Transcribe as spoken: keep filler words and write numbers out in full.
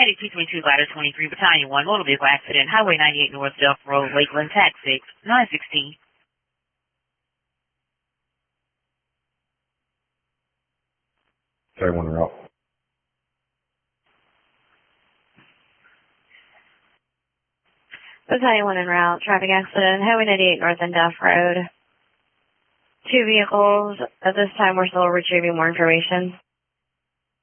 Medic two twenty-two, Ladder twenty-three, Battalion one, motor vehicle accident, Highway ninety-eight North Duff Road, Lakeland, Tag six, nine sixteen. Sorry, one route. Battalion one en route, traffic accident, Highway ninety-eight North and Duff Road. Two vehicles. At this time, we're still retrieving more information.